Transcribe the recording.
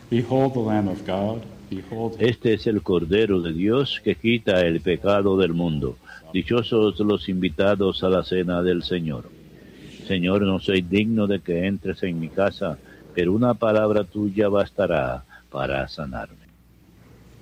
Behold the Lamb of God, behold him. Este es el Cordero de Dios que quita el pecado del mundo. Dichosos los invitados a la cena del Señor. Señor, no soy digno de que entres en mi casa, pero una palabra tuya bastará para sanarme.